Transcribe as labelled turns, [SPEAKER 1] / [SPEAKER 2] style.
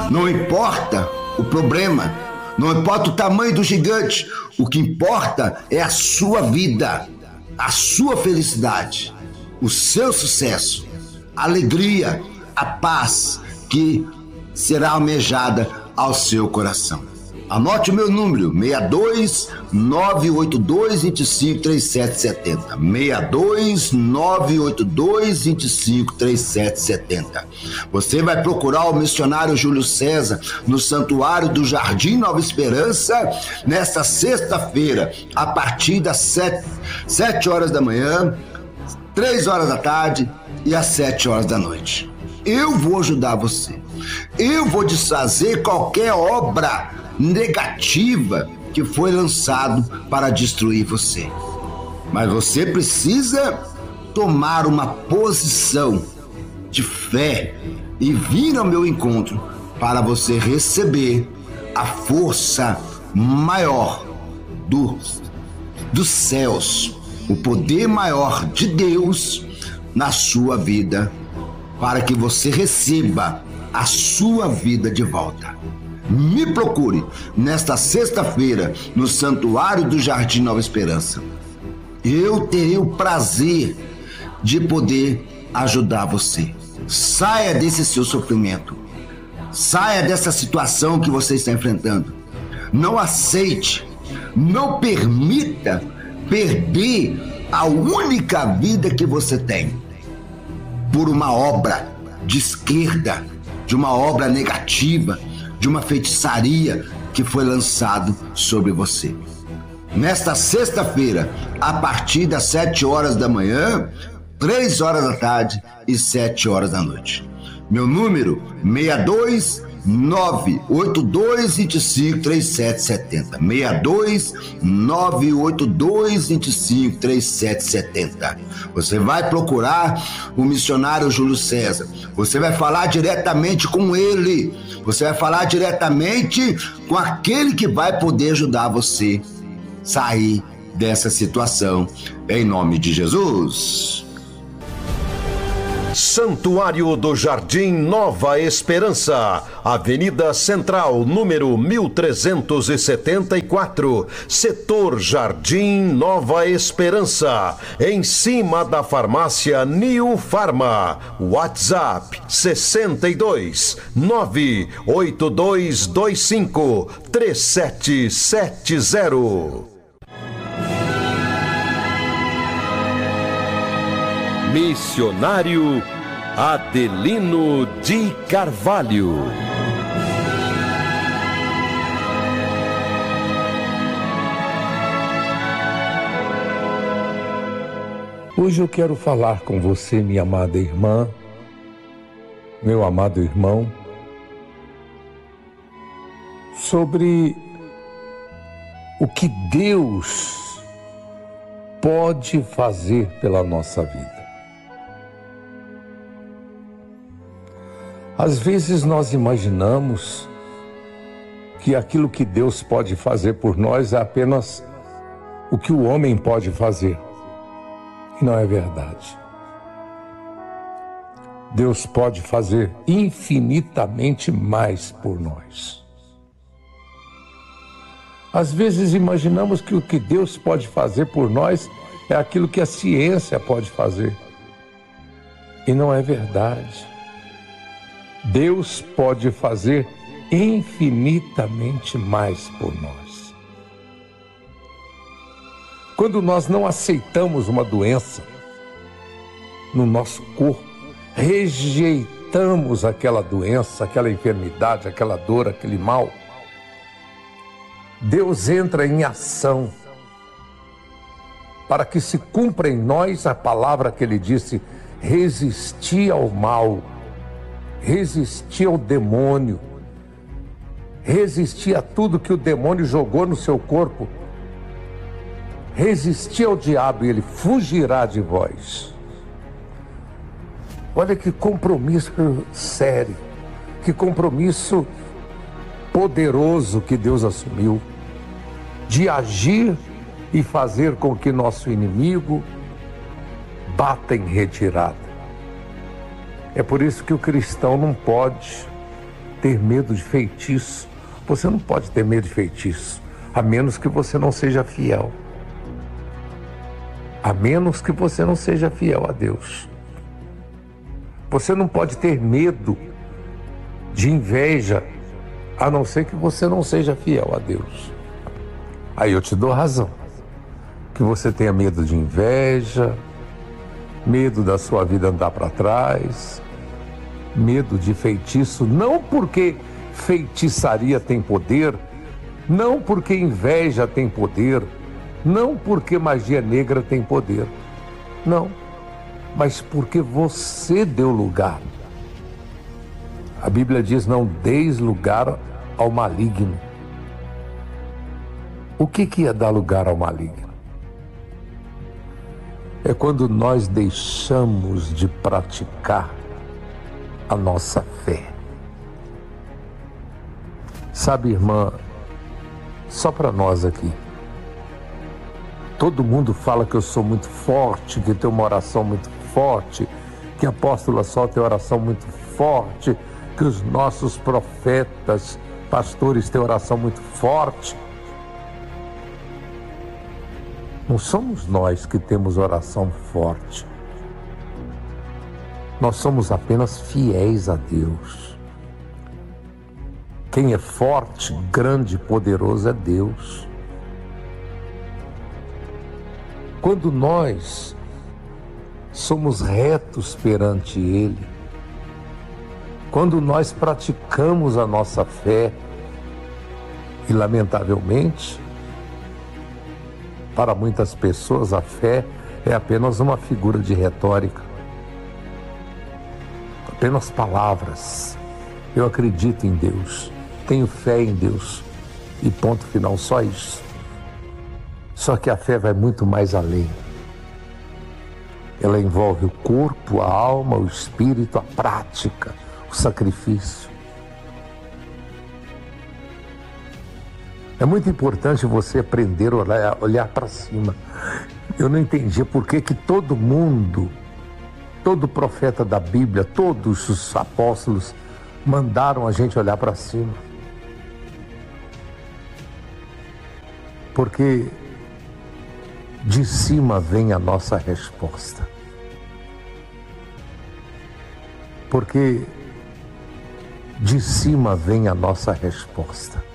[SPEAKER 1] Não importa o problema, não importa o tamanho do gigante, o que importa é a sua vida, a sua felicidade, o seu sucesso, a alegria, a paz que será almejada ao seu coração. Anote o meu número, 62982253770. 62982253770. Você vai procurar o missionário Júlio César no Santuário do Jardim Nova Esperança nesta sexta-feira, a partir das 7 horas da manhã, 3 horas da tarde e às 7 horas da noite. Eu vou ajudar você. Eu vou desfazer qualquer obra negativa que foi lançado para destruir você. Mas você precisa tomar uma posição de fé e vir ao meu encontro para você receber a força maior dos céus, o poder maior de Deus na sua vida, para que você receba a sua vida de volta. Me procure nesta sexta-feira no Santuário do Jardim Nova Esperança. Eu terei o prazer de poder ajudar você. Saia desse seu sofrimento. Saia dessa situação que você está enfrentando. Não aceite, não permita perder a única vida que você tem por uma obra de esquerda, de uma obra negativa, de uma feitiçaria que foi lançado sobre você. Nesta sexta-feira, a partir das 7 horas da manhã, 3 horas da tarde e 7 horas da noite. Meu número, 62982253770. 62982253770. Você vai procurar o missionário Júlio César. Você vai falar diretamente com ele. Você vai falar diretamente com aquele que vai poder ajudar você a sair dessa situação. Em nome de Jesus.
[SPEAKER 2] Santuário do Jardim Nova Esperança, Avenida Central, número 1374, Setor Jardim Nova Esperança, em cima da farmácia New Farma. WhatsApp 62 98225 3770. Missionário Adelino de Carvalho.
[SPEAKER 3] Hoje eu quero falar com você, minha amada irmã, meu amado irmão, sobre o que Deus pode fazer pela nossa vida. Às vezes nós imaginamos que aquilo que Deus pode fazer por nós é apenas o que o homem pode fazer. E não é verdade. Deus pode fazer infinitamente mais por nós. Às vezes imaginamos que o que Deus pode fazer por nós é aquilo que a ciência pode fazer. E não é verdade. Deus pode fazer infinitamente mais por nós. Quando nós não aceitamos uma doença no nosso corpo, rejeitamos aquela doença, aquela enfermidade, aquela dor, aquele mal, Deus entra em ação para que se cumpra em nós a palavra que Ele disse: resistir ao mal, resistir ao demônio, resistir a tudo que o demônio jogou no seu corpo, resistir ao diabo e ele fugirá de vós. Olha que compromisso sério, que compromisso poderoso que Deus assumiu, de agir e fazer com que nosso inimigo bata em retirada. É por isso que o cristão não pode ter medo de feitiço. Você não pode ter medo de feitiço, a menos que você não seja fiel. A menos que você não seja fiel a Deus. Você não pode ter medo de inveja, a não ser que você não seja fiel a Deus. Aí eu te dou razão. Que você tenha medo de inveja, medo da sua vida andar para trás, medo de feitiço, não porque feitiçaria tem poder, não porque inveja tem poder, não porque magia negra tem poder, não, mas porque você deu lugar. A Bíblia diz: não deis lugar ao maligno. O que é dar lugar ao maligno? É quando nós deixamos de praticar a nossa fé. Sabe, irmã, só para nós aqui, todo mundo fala que eu sou muito forte, que tenho uma oração muito forte, que a apóstola Sol tem oração muito forte, que os nossos profetas, pastores têm oração muito forte. Não somos nós que temos oração forte. Nós somos apenas fiéis a Deus. Quem é forte, grande e poderoso é Deus. Quando nós somos retos perante Ele, quando nós praticamos a nossa fé, e lamentavelmente, para muitas pessoas a fé é apenas uma figura de retórica, apenas palavras. Eu acredito em Deus, tenho fé em Deus e ponto final, só isso. Só que a fé vai muito mais além. Ela envolve o corpo, a alma, o espírito, a prática, o sacrifício. É muito importante você aprender a olhar para cima. Eu não entendi por que todo mundo, todo profeta da Bíblia, todos os apóstolos mandaram a gente olhar para cima. Porque de cima vem a nossa resposta. Porque de cima vem a nossa resposta.